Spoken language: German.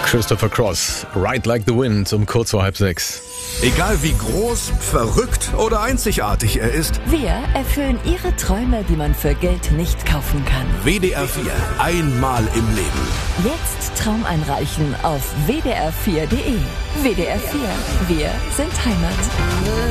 Christopher Cross, Ride Like the Wind, um kurz vor 5:30. Egal wie groß, verrückt oder einzigartig er ist, Wir erfüllen Ihre Träume, die man für Geld nicht kaufen kann. WDR 4, einmal im Leben. Jetzt Traum einreichen auf wdr4.de. WDR 4, wir sind Heimat.